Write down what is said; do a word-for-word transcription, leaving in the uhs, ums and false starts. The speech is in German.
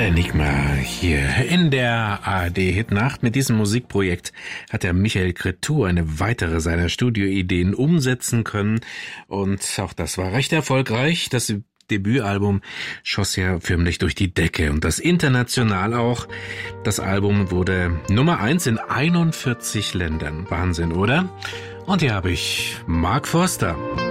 Enigma hier in der A R D-Hitnacht. Mit diesem Musikprojekt hat der Michael Cretu eine weitere seiner Studioideen umsetzen können. Und auch das war recht erfolgreich. Das Debütalbum schoss ja förmlich durch die Decke und das international auch. Das Album wurde Nummer eins in einundvierzig Ländern. Wahnsinn, oder? Und hier habe ich Mark Forster.